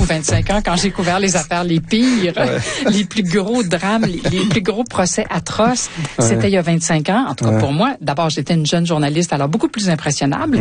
25 ans, quand j'ai couvert les affaires les pires, les plus gros drames, les plus gros procès atroces, c'était il y a 25 ans. En tout cas, pour moi, d'abord, j'étais une jeune journaliste, alors beaucoup plus impressionnable.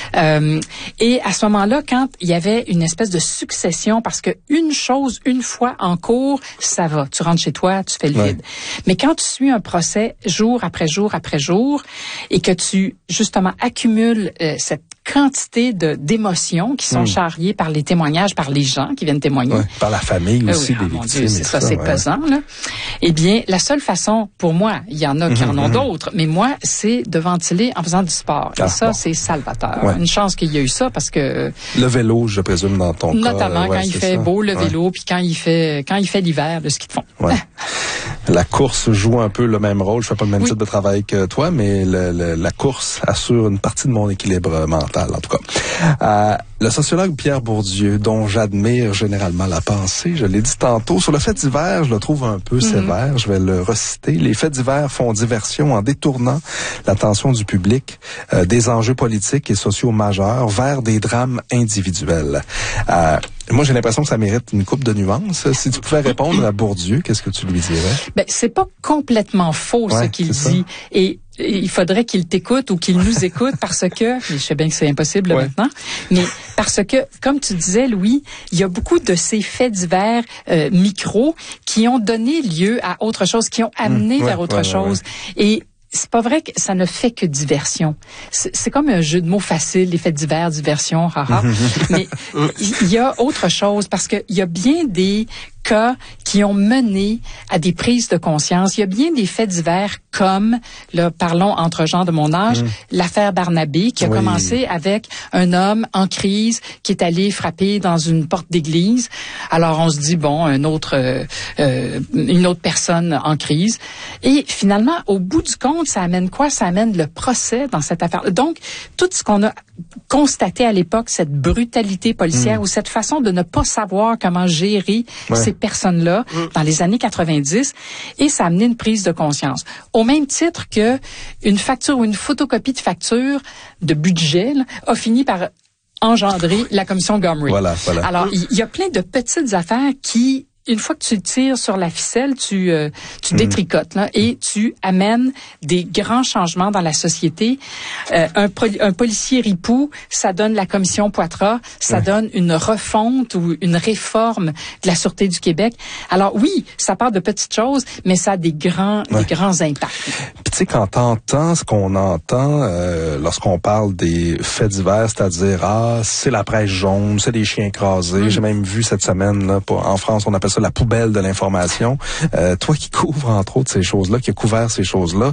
Et à ce moment-là, quand il y avait une espèce de succession, parce que une chose, une fois en cours, ça va. Tu rentres chez toi, tu fais le vide. Mais quand tu suis un procès jour après jour après jour, et que tu, justement, accumules cette quantité d'émotions qui sont charriées par les témoignages, par les gens qui viennent témoigner. Par la famille aussi des victimes. Dieu, c'est ça, c'est pesant, là. Eh bien, la seule façon, pour moi, il y en a qui en ont d'autres, mais moi, c'est de ventiler en faisant du sport. Et ça, c'est salvateur. Une chance qu'il y a eu ça, parce que... Le vélo, je présume, dans ton cas. Notamment quand il fait beau, le vélo, puis quand il fait l'hiver, le ski de fond. La course joue un peu le même rôle. Je fais pas le même type de travail que toi, mais la course assure une partie de mon équilibre mental, en tout cas. Le sociologue Pierre Bourdieu, dont j'admire généralement la pensée, je l'ai dit tantôt, sur le fait divers, je le trouve un peu sévère. Je vais le reciter. Les faits divers font diversion en détournant l'attention du public des enjeux politiques et sociaux majeurs vers des drames individuels. Moi, j'ai l'impression que ça mérite une coupe de nuances. Si tu pouvais répondre à Bourdieu, qu'est-ce que tu lui dirais? Ben, c'est pas complètement faux, ce qu'il dit. Et il faudrait qu'il t'écoute ou qu'il nous écoute parce que, je sais bien que c'est impossible maintenant, mais parce que, comme tu disais, Louis, il y a beaucoup de ces faits divers micros qui ont donné lieu à autre chose, qui ont amené vers autre chose. Et c'est pas vrai que ça ne fait que diversion. C'est comme un jeu de mots facile, les faits divers, diversion, haha. Mais il y a autre chose parce que il y a bien des cas qui ont mené à des prises de conscience. Il y a bien des faits divers comme, là, parlons entre gens de mon âge, l'affaire Barnabé qui a commencé avec un homme en crise qui est allé frapper dans une porte d'église. Alors on se dit, bon, une autre personne en crise. Et finalement, au bout du compte, ça amène quoi? Ça amène le procès dans cette affaire. Donc, tout ce qu'on a constaté à l'époque, cette brutalité policière ou cette façon de ne pas savoir comment gérer ces personnes-là dans les années 90, et ça a amené une prise de conscience. Au même titre que une facture ou une photocopie de facture de budget a fini par engendrer la commission Gomery. Voilà. Alors, il y a plein de petites affaires qui, une fois que tu tires sur la ficelle, tu détricotes là, et tu amènes des grands changements dans la société. Un policier ripou, ça donne la commission Poitras, ça donne une refonte ou une réforme de la Sûreté du Québec. Alors oui, ça part de petites choses, mais ça a des grands impacts. Puis tu sais, quand t'entends ce qu'on entend lorsqu'on parle des faits divers, c'est-à-dire c'est la presse jaune, c'est des chiens écrasés. J'ai même vu cette semaine là, en France, on appelle ça la poubelle de l'information. Toi qui couvres entre autres ces choses-là, qui a couvert ces choses-là,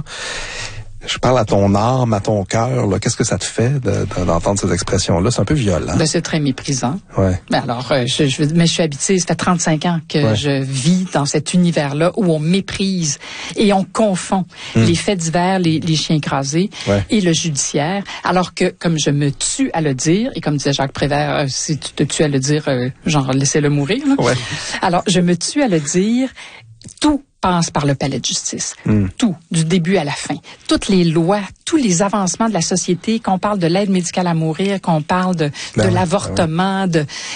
je parle à ton âme, à ton cœur. Qu'est-ce que ça te fait d'entendre ces expressions-là? C'est un peu violent. Ben, c'est très méprisant. Ben alors, je suis habituée, ça fait 35 ans que je vis dans cet univers-là où on méprise et on confond les faits divers, les chiens écrasés et le judiciaire. Alors que, comme je me tue à le dire, et comme disait Jacques Prévert, si tu te tues à le dire, genre laissez-le mourir. Là. Alors, je me tue à le dire, tout passe par le palais de justice. Tout, du début à la fin. Toutes les lois, tous les avancements de la société, qu'on parle de l'aide médicale à mourir, qu'on parle de l'avortement,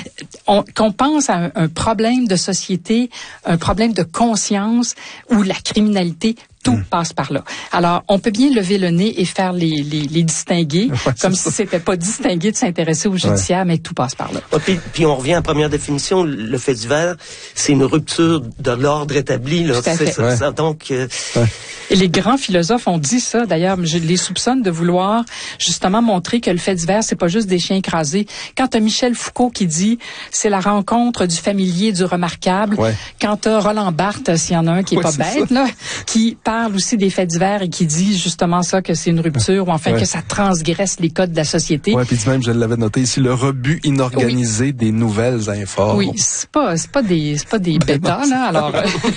qu'on pense à un problème de société, un problème de conscience ou la criminalité, tout passe par là. Alors, on peut bien lever le nez et faire les distinguer, comme si c'était pas distingué de s'intéresser au judiciaire, mais tout passe par là. Puis on revient à la première définition, le fait divers, c'est une rupture de l'ordre établi. Là. C'est ça. Donc, Et les grands philosophes ont dit ça. D'ailleurs, je les soupçonne de vouloir justement montrer que le fait divers, c'est pas juste des chiens écrasés. Quand t'as Michel Foucault qui dit c'est la rencontre du familier et du remarquable. Quand t'as Roland Barthes, s'il y en a un qui est pas bête, là, qui parle aussi des faits divers et qui dit justement ça, que c'est une rupture ou enfin que ça transgresse les codes de la société. Puis même, je l'avais noté ici, le rebut inorganisé des nouvelles informes. Oui, c'est pas des bêtas, là, alors.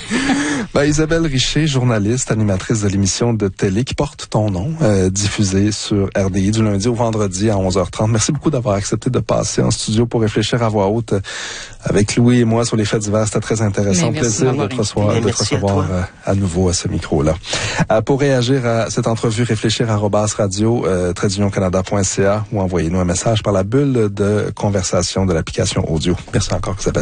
Isabelle Richer, journaliste, animatrice de l'émission de télé qui porte ton nom, diffusée sur RDI du lundi au vendredi à 11h30. Merci beaucoup d'avoir accepté de passer en studio pour réfléchir à voix haute avec Louis et moi sur les faits divers. C'était très intéressant. Plaisir de te recevoir à nouveau à ce micro-là. Pour réagir à cette entrevue, réfléchir @radio-canada.ca ou envoyez-nous un message par la bulle de conversation de l'application audio. Merci encore, Isabelle.